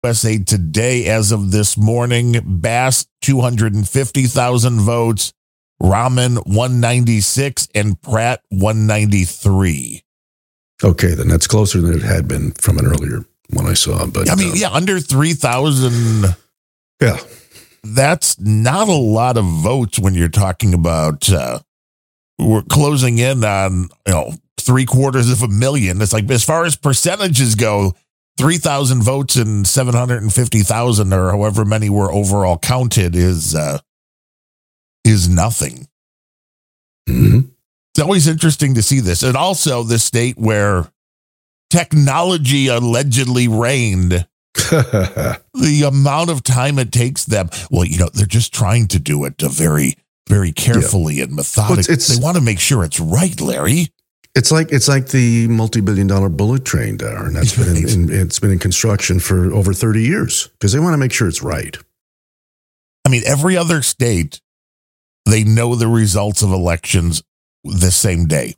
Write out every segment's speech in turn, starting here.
USA Today as of this morning. Bass, 250,000 votes. Rahman, 196, and Pratt, 193. Okay, then that's closer than it had been from an earlier one I saw. But I mean, under 3,000. Yeah. That's not a lot of votes when you're talking about we're closing in on 750,000. It's like, as far as percentages go, 3,000 votes and 750,000 or however many were overall counted is nothing. Mm-hmm. It's always interesting to see this. And also the state where technology allegedly reigned, the amount of time it takes them. Well, they're just trying to do it very, very carefully and methodically. They want to make sure it's right, Larry. It's like the multi-billion-dollar bullet train, Darren. That's it's been in construction for over 30 years because they want to make sure it's right. I mean, every other state, they know the results of elections the same day.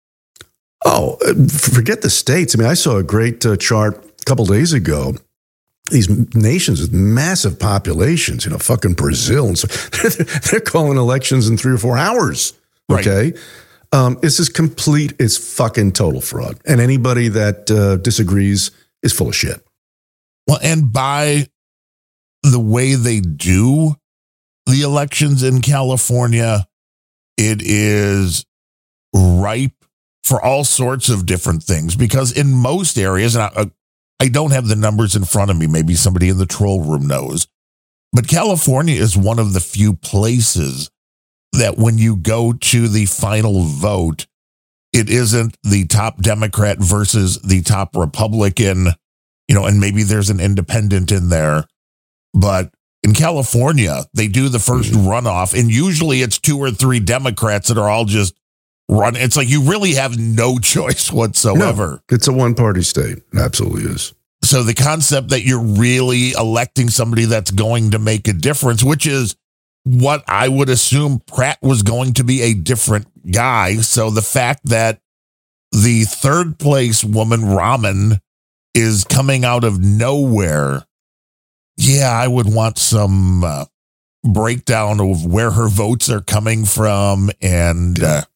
Oh, forget the states. I mean, I saw a great chart a couple days ago. These nations with massive populations, fucking Brazil, and so they're calling elections in 3 or 4 hours. Okay, this is complete. It's fucking total fraud, and anybody that disagrees is full of shit. Well, and by the way they do the elections in California, it is ripe for all sorts of different things, because in most areas, and I don't have the numbers in front of me, maybe somebody in the troll room knows, but California is one of the few places that when you go to the final vote, it isn't the top Democrat versus the top Republican, and maybe there's an independent in there. But in California, they do the first runoff, and usually it's 2 or 3 Democrats that are all just run. It's like you really have no choice whatsoever. No, it's a one-party state. It absolutely is. So the concept that you're really electing somebody that's going to make a difference, which is what I would assume Pratt was going to be, a different guy. So the fact that the third place woman, Rahman, is coming out of nowhere, I would want some breakdown of where her votes are coming from, and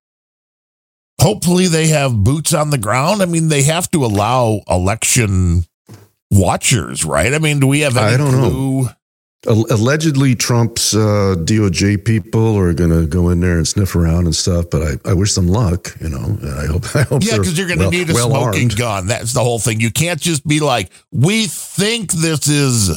hopefully they have boots on the ground. I mean, they have to allow election watchers, right? I mean, do we have any clue? Know. Allegedly, Trump's DOJ people are going to go in there and sniff around and stuff, but I wish them luck, I hope. Yeah, because you're going to need a smoking gun. That's the whole thing. You can't just be like, we think this is...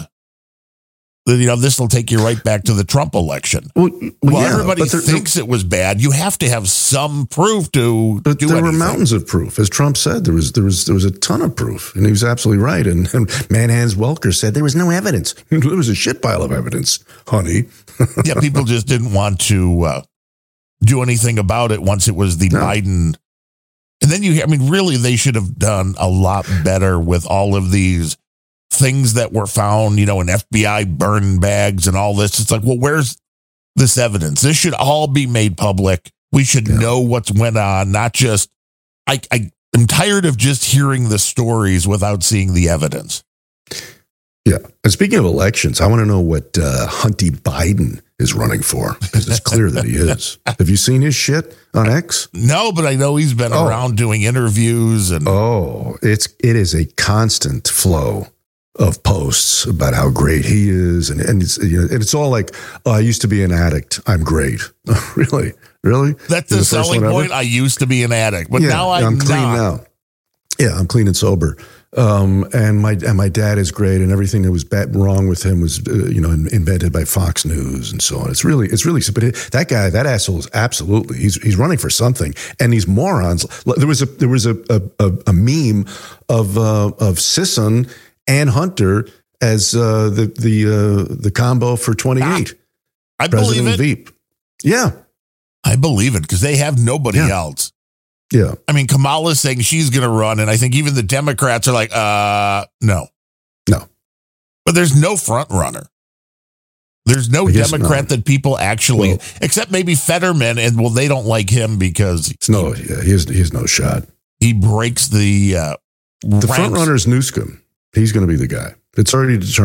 this will take you right back to the Trump election. Well, everybody thinks it was bad. You have to have some proof to do anything. There were mountains of proof. As Trump said, there was a ton of proof, and he was absolutely right. And Manhans Welker said there was no evidence. There was a shit pile of evidence, honey. Yeah, people just didn't want to do anything about it once it was the Biden. And then really, they should have done a lot better with all of these things that were found, in FBI burn bags and all this. It's like, well, where's this evidence? This should all be made public. We should know what's went on, not just, I'm tired of just hearing the stories without seeing the evidence. Yeah. And speaking of elections, I want to know what Hunty Biden is running for, because it's clear that he is. Have you seen his shit on X? No, but I know he's been around doing interviews. And it is a constant flow of posts about how great he is, and it's all like, I used to be an addict, I'm great. Really? That's the selling point. I used to be an addict, but now I'm clean now. Yeah, I'm clean and sober. And my dad is great, and everything that was wrong with him was invented by Fox News and so on. It's really but that guy, that asshole is absolutely, he's running for something, and these morons. There was a meme of Sisson and Hunter as the combo for 28. I President believe it. Veep. Yeah. I believe it, because they have nobody else. Yeah. I mean, Kamala's saying she's going to run, and I think even the Democrats are like, no. But there's no front runner. There's no Democrat that people actually, except maybe Fetterman, and they don't like him because he has no shot. He breaks the front runner is Newsom. He's going to be the guy. It's already determined.